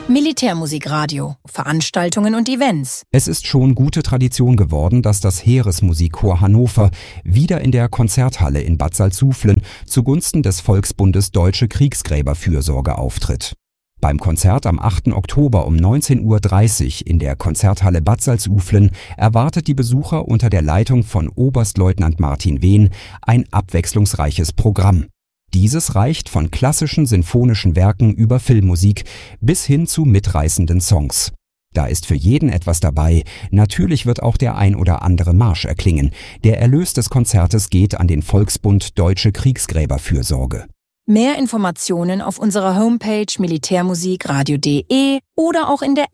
Militärmusikradio, Veranstaltungen und Events. Es ist schon gute Tradition geworden, dass das Heeresmusikchor Hannover wieder in der Konzerthalle in Bad Salzuflen zugunsten des Volksbundes Deutsche Kriegsgräberfürsorge auftritt. Beim Konzert am 8. Oktober um 19:30 Uhr in der Konzerthalle Bad Salzuflen erwartet die Besucher unter der Leitung von Oberstleutnant Martin Wehn ein abwechslungsreiches Programm. Dieses reicht von klassischen sinfonischen Werken über Filmmusik bis hin zu mitreißenden Songs. Da ist für jeden etwas dabei. Natürlich wird auch der ein oder andere Marsch erklingen. Der Erlös des Konzertes geht an den Volksbund Deutsche Kriegsgräberfürsorge. Mehr Informationen auf unserer Homepage militärmusikradio.de oder auch in der